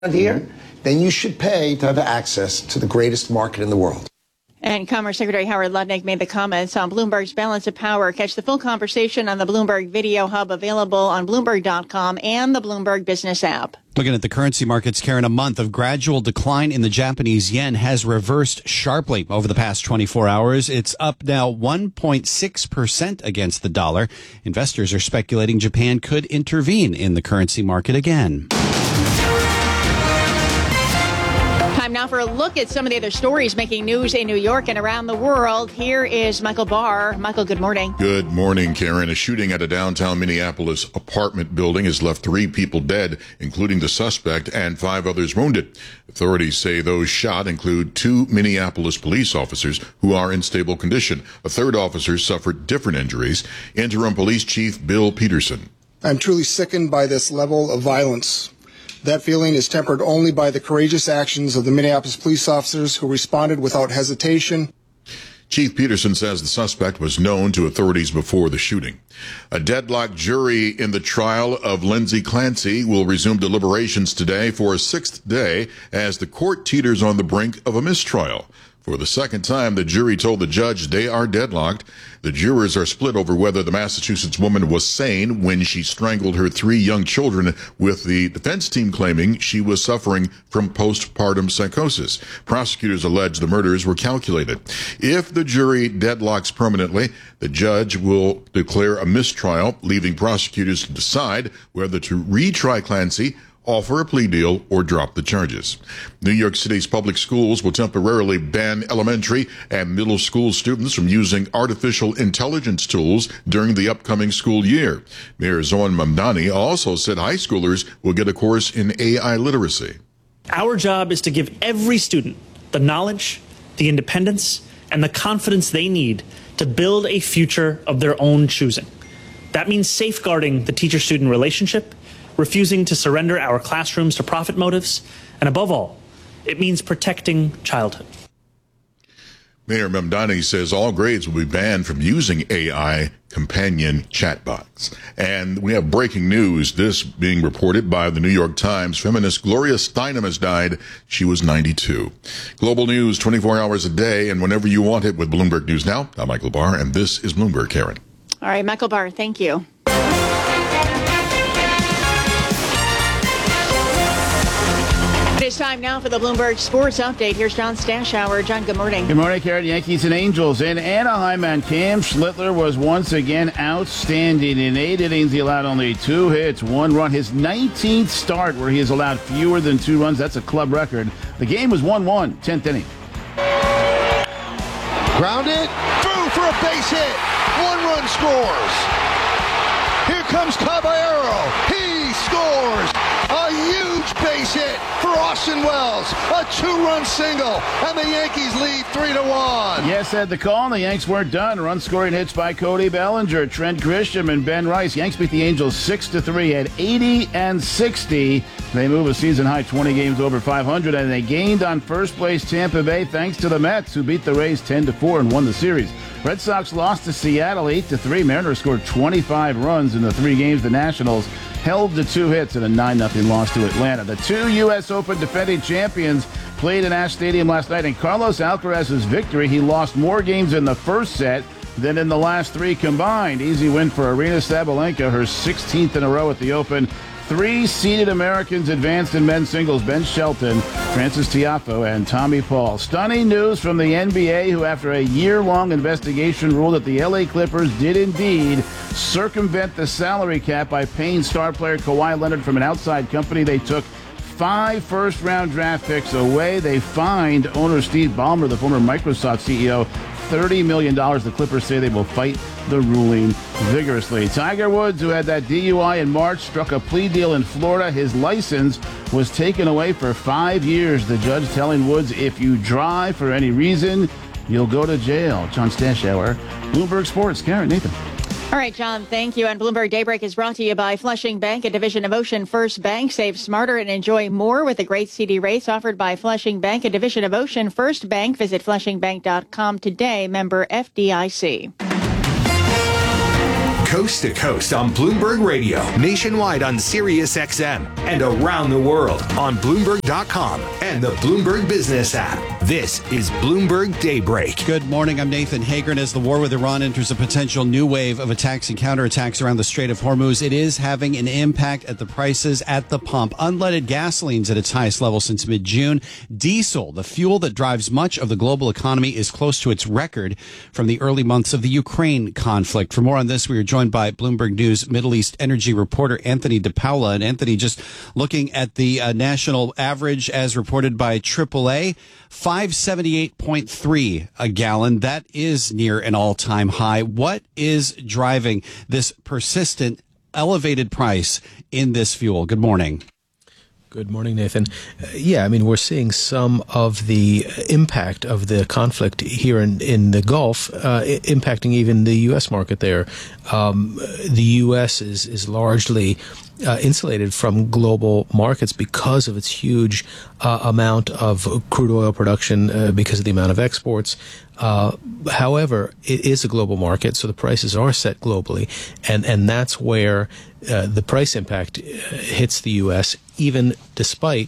here, then you should pay to have access to the greatest market in the world. And Commerce Secretary Howard Lutnick made the comments on Bloomberg's Balance of Power. Catch the full conversation on the Bloomberg Video Hub, available on Bloomberg.com and the Bloomberg Business app. Looking at the currency markets, Karen, a month of gradual decline in the Japanese yen has reversed sharply over the past 24 hours. It's up now 1.6% against the dollar. Investors are speculating Japan could intervene in the currency market again. Time now for a look at some of the other stories making news in New York and around the world. Here is Michael Barr. Michael, good morning. Good morning, Karen. A shooting at a downtown Minneapolis apartment building has left 3 people dead, including the suspect, and 5 others wounded. Authorities say those shot include 2 Minneapolis police officers who are in stable condition. A third officer suffered different injuries. Interim Police Chief Bill Peterson. I'm truly sickened by this level of violence. That feeling is tempered only by the courageous actions of the Minneapolis police officers who responded without hesitation. Chief Peterson says the suspect was known to authorities before the shooting. A deadlocked jury in the trial of Lindsay Clancy will resume deliberations today for a 6th day as the court teeters on the brink of a mistrial. For the second time, the jury told the judge they are deadlocked. The jurors are split over whether the Massachusetts woman was sane when she strangled her 3 young children, with the defense team claiming she was suffering from postpartum psychosis. Prosecutors allege the murders were calculated. If the jury deadlocks permanently, the judge will declare a mistrial, leaving prosecutors to decide whether to retry Clancy, offer a plea deal, or drop the charges. New York City's public schools will temporarily ban elementary and middle school students from using artificial intelligence tools during the upcoming school year. Mayor Zohran Mamdani also said high schoolers will get a course in AI literacy. Our job is to give every student the knowledge, the independence, and the confidence they need to build a future of their own choosing. That means safeguarding the teacher-student relationship, refusing to surrender our classrooms to profit motives, and above all, it means protecting childhood. Mayor Mamdani says all grades will be banned from using AI companion chatbots. And we have breaking news, this being reported by the New York Times. Feminist Gloria Steinem has died. She was 92. Global news 24 hours a day and whenever you want it with Bloomberg News Now. I'm Michael Barr, and this is Bloomberg, Karen. All right, Michael Barr, thank you. It's time now for the Bloomberg Sports Update. Here's John Stashower. John, good morning. Good morning, Karen. Yankees and Angels in Anaheim, and Cam Schlittler was once again outstanding. In 8 innings, he allowed only 2 hits, 1 run. His 19th start where he has allowed fewer than 2 runs. That's a club record. The game was 1-1, 10th inning. Grounded, through for a base hit. 1 run scores. Here comes Caballero. He scores. A huge base hit for Austin Wells. A 2-run single, and the Yankees lead 3-1. Yes, at the call, and the Yanks weren't done. Run-scoring hits by Cody Bellinger, Trent Grisham, and Ben Rice. Yanks beat the Angels 6-3 at 80 and 60. They move a season-high 20 games over 500, and they gained on first-place Tampa Bay thanks to the Mets, who beat the Rays 10-4 and won the series. Red Sox lost to Seattle 8-3. Mariners scored 25 runs in the 3 games. The Nationals held to 2 hits in a 9-0 loss to Atlanta. The 2 U.S. Open defending champions played in Ash Stadium last night. In Carlos Alcaraz's victory, he lost more games in the first set than in the last 3 combined. Easy win for Aryna Sabalenka, her 16th in a row at the Open. 3 seeded Americans advanced in men's singles: Ben Shelton, Francis Tiafoe, and Tommy Paul. Stunning news from the NBA, who after a year-long investigation ruled that the LA Clippers did indeed circumvent the salary cap by paying star player Kawhi Leonard from an outside company. They took 5 first-round draft picks away. They fined owner Steve Ballmer, the former Microsoft CEO, $30 million. The Clippers say they will fight the ruling vigorously. Tiger Woods, who had that DUI in March, struck a plea deal in Florida. His license was taken away for 5 years. The judge telling Woods, if you drive for any reason, you'll go to jail. John Stashower, Bloomberg Sports. Karen, Nathan. All right, John, thank you. And Bloomberg Daybreak is brought to you by Flushing Bank, a division of Ocean First Bank. Save smarter and enjoy more with the great CD rates offered by Flushing Bank, a division of Ocean First Bank. Visit flushingbank.com today. Member FDIC. coast to coast on Bloomberg Radio, nationwide on Sirius XM, and around the world on Bloomberg.com and the Bloomberg Business app. This is Bloomberg Daybreak. Good morning. I'm Nathan Hager. As the war with Iran enters a potential new wave of attacks and counterattacks around the Strait of Hormuz, it is having an impact at the prices at the pump. Unleaded gasoline's at its highest level since mid-June. Diesel, the fuel that drives much of the global economy, is close to its record from the early months of the Ukraine conflict. For more on this, we are joined by Bloomberg News Middle East energy reporter Anthony DePaula. And Anthony, just looking at the national average as reported by AAA, 578.3 a gallon. That is near an all-time high. What is driving this persistent elevated price in this fuel? Good morning. Good morning, Nathan. Yeah, I mean, we're seeing some of the impact of the conflict here in the Gulf, impacting even the U.S. market there. The U.S. is largely insulated from global markets because of its huge amount of crude oil production, because of the amount of exports. However, it is a global market, so the prices are set globally, and that's where the price impact hits the U.S., even despite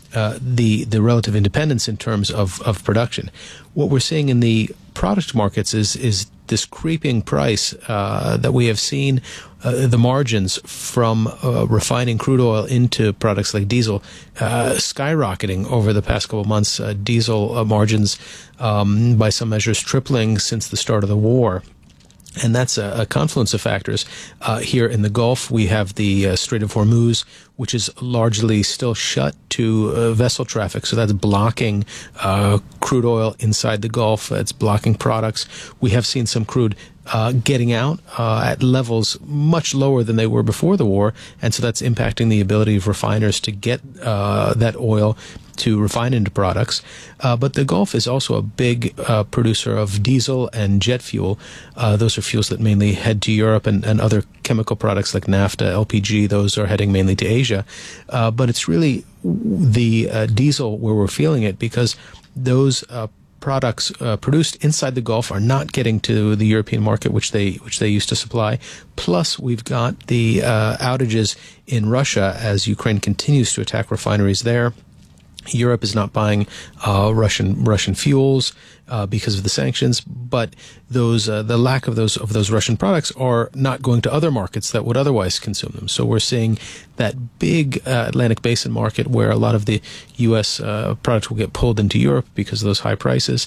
the relative independence in terms of production. What we're seeing in the product markets is this creeping price that we have seen, the margins from refining crude oil into products like diesel skyrocketing over the past couple of months. Diesel margins, by some measures, tripling since the start of the war. And that's a confluence of factors. Here in the Gulf, we have the Strait of Hormuz, which is largely still shut to vessel traffic. So that's blocking crude oil inside the Gulf. It's blocking products. We have seen some crude getting out at levels much lower than they were before the war. And so that's impacting the ability of refiners to get that oil to refine into products. But the Gulf is also a big producer of diesel and jet fuel. Those are fuels that mainly head to Europe, and other chemical products like naphtha, LPG, those are heading mainly to Asia. But it's really the diesel where we're feeling it, because those products produced inside the Gulf are not getting to the European market, which they used to supply. Plus, we've got the outages in Russia as Ukraine continues to attack refineries there. Europe is not buying Russian fuels because of the sanctions, but the lack of those Russian products are not going to other markets that would otherwise consume them. So we're seeing that big Atlantic Basin market where a lot of the U.S. products will get pulled into Europe because of those high prices.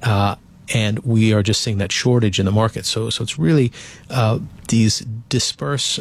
And we are just seeing that shortage in the market. So it's really these disperse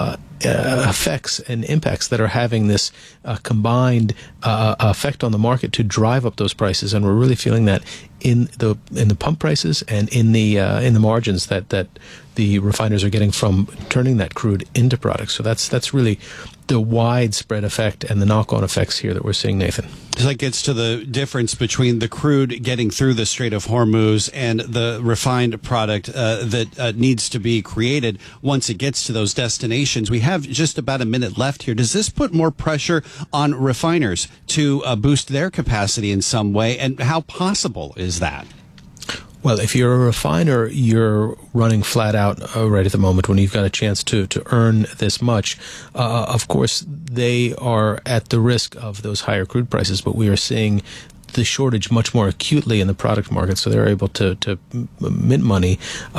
effects and impacts that are having this combined effect on the market to drive up those prices. And we're really feeling that in the pump prices and in the margins that the refiners are getting from turning that crude into products. So that's really the widespread effect and the knock-on effects here that we're seeing, Nathan. So that gets to the difference between the crude getting through the Strait of Hormuz and the refined product that needs to be created once it gets to those destinations. We have just about a minute left here. Does this put more pressure on refiners to boost their capacity in some way? And how possible is that? Well, if you're a refiner, you're running flat out right at the moment when you've got a chance to earn this much. Of course, they are at the risk of those higher crude prices, but we are seeing the shortage much more acutely in the product market, so they're able to mint money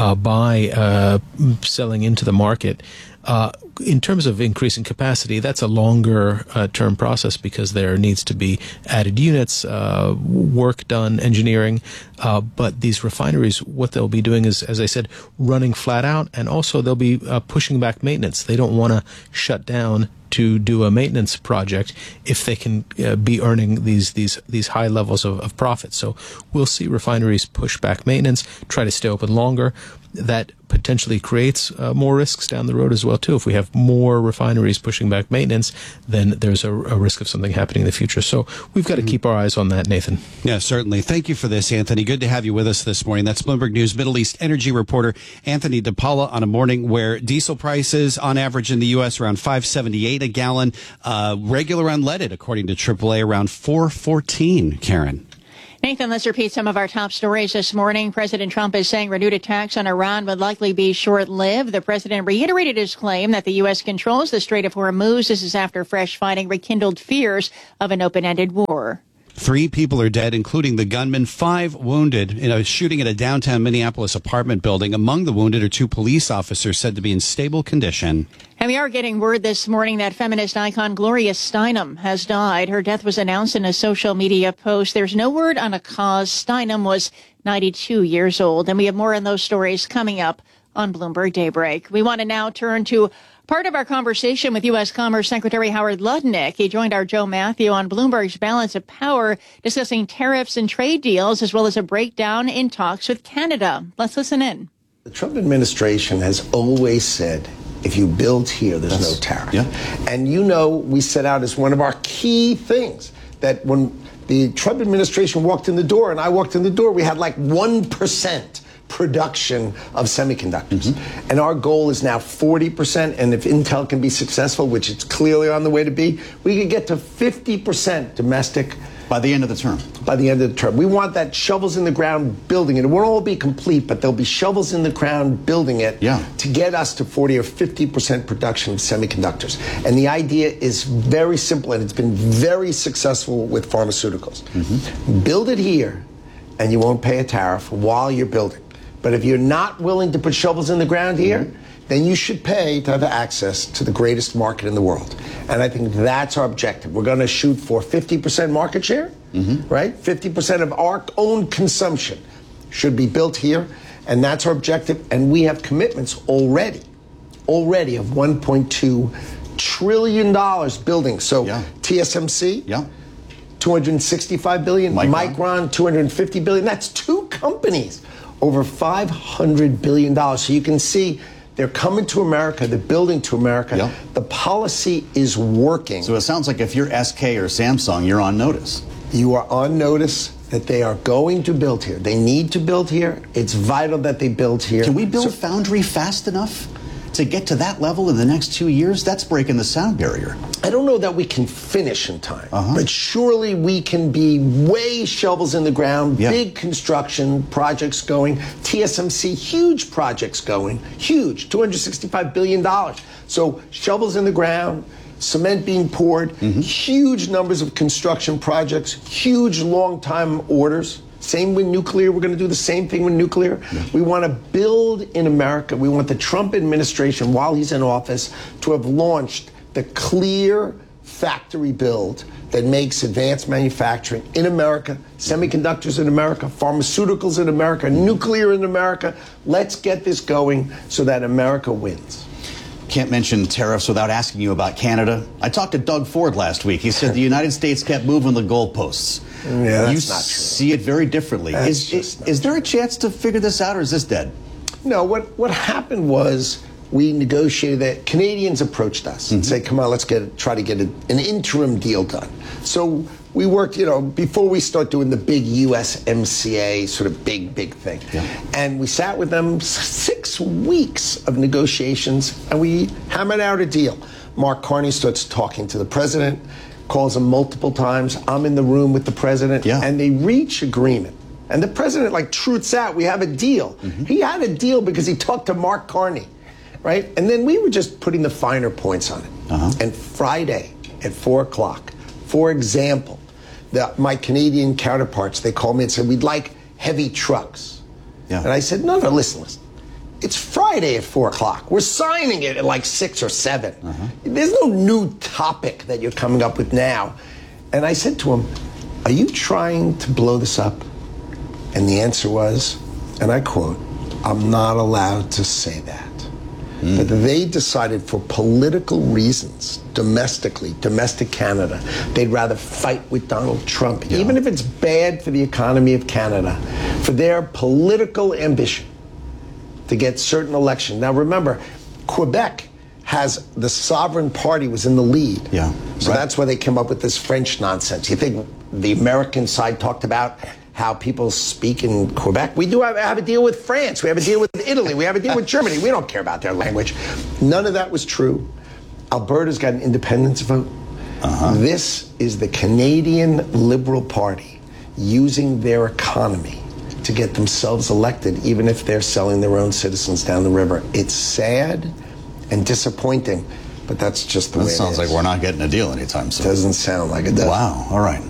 by selling into the market. In terms of increasing capacity, that's a longer term process because there needs to be added units, work done, engineering. But these refineries, what they'll be doing is, as I said, running flat out, and also they'll be pushing back maintenance. They don't want to shut down to do a maintenance project if they can be earning these high levels of profit. So we'll see refineries push back maintenance, try to stay open longer. That potentially creates more risks down the road as well, too. If we have more refineries pushing back maintenance, then there's a risk of something happening in the future. So we've got to keep our eyes on that, Nathan. Yeah, certainly. Thank you for this, Anthony. Good to have you with us this morning. That's Bloomberg News Middle East energy reporter Anthony DePaula on a morning where diesel prices on average in the U.S. around $5.78 a gallon, regular unleaded, according to AAA, around $4.14, Karen. Nathan, let's repeat some of our top stories this morning. President Trump is saying renewed attacks on Iran would likely be short-lived. The president reiterated his claim that the U.S. controls the Strait of Hormuz. This is after fresh fighting rekindled fears of an open-ended war. 3 people are dead, including the gunman, 5 wounded in a shooting at a downtown Minneapolis apartment building. Among the wounded are 2 police officers said to be in stable condition. And we are getting word this morning that feminist icon Gloria Steinem has died. Her death was announced in a social media post. There's no word on a cause. Steinem was 92 years old. And we have more on those stories coming up on Bloomberg Daybreak. We want to now turn to part of our conversation with U.S. Commerce Secretary Howard Lutnick. He joined our Joe Matthew on Bloomberg's Balance of Power, discussing tariffs and trade deals, as well as a breakdown in talks with Canada. Let's listen in. The Trump administration has always said, if you build here, there's no tariff. Yeah. And you know, we set out as one of our key things that when the Trump administration walked in the door and I walked in the door, we had like 1% production of semiconductors. Mm-hmm. And our goal is now 40%. And if Intel can be successful, which it's clearly on the way to be, we could get to 50% domestic by the end of the term. By the end of the term. We want that shovels in the ground building it. It won't all be complete, but there'll be shovels in the ground building it to get us to 40 or 50% production of semiconductors. And the idea is very simple, and it's been very successful with pharmaceuticals. Mm-hmm. Build it here, and you won't pay a tariff while you're building. But if you're not willing to put shovels in the ground here, then you should pay to have access to the greatest market in the world. And I think that's our objective. We're going to shoot for 50% market share, right? 50% of our own consumption should be built here. And that's our objective. And we have commitments already of $1.2 trillion building. So TSMC, $265 billion. Micron, $250 billion. That's 2 companies. Over $500 billion. So you can see they're coming to America, they're building to America. The policy is working. So it sounds like if you're SK or Samsung, you're on notice. You are on notice that they are going to build here. They need to build here. It's vital that they build here. Can we build foundry fast enough to get to that level in the next 2 years? That's breaking the sound barrier. I don't know that we can finish in time, but surely we can be way shovels in the ground, big construction projects going, TSMC, huge projects going, huge, $265 billion. So shovels in the ground, cement being poured, huge numbers of construction projects, huge long time orders. Same with nuclear. We're going to do the same thing with nuclear. We want to build in America. We want the Trump administration, while he's in office, to have launched the clear factory build that makes advanced manufacturing in America, semiconductors in America, pharmaceuticals in America, nuclear in America. Let's get this going so that America wins. Can't mention tariffs without asking you about Canada. I talked to Doug Ford last week. He said the United States kept moving the goalposts. Yeah, that's you not true. See it very differently. Is there a chance to figure this out, or is this dead? No, what happened was we negotiated that. Canadians approached us and said, come on, let's try to get an interim deal done. So we worked, before we start doing the big USMCA sort of big thing. And we sat with them 6 weeks of negotiations, and we hammered out a deal. Mark Carney starts talking to the president, calls him multiple times. I'm in the room with the president, and they reach agreement. And the president truths out, we have a deal. He had a deal because he talked to Mark Carney, right? And then we were just putting the finer points on it. And Friday at 4 o'clock, for example, my Canadian counterparts, they called me and said, we'd like heavy trucks. And I said, no, listen. It's Friday at 4 o'clock. We're signing it at 6 or 7. There's no new topic that you're coming up with now. And I said to him, are you trying to blow this up? And the answer was, and I quote, I'm not allowed to say that. But they decided for political reasons, domestic Canada, they'd rather fight with Donald Trump, even if it's bad for the economy of Canada, for their political ambition to get certain elections. Now remember, Quebec has the Sovereign Party was in the lead. So that's why they came up with this French nonsense. You think the American side talked about how people speak in Quebec? We do have a deal with France. We have a deal with Italy. We have a deal with Germany. We don't care about their language. None of that was true. Alberta's got an independence vote. This is the Canadian Liberal Party using their economy to get themselves elected, even if they're selling their own citizens down the river. It's sad and disappointing, but that's just the way it is. That sounds like we're not getting a deal anytime soon. Doesn't sound like it does. Wow. All right.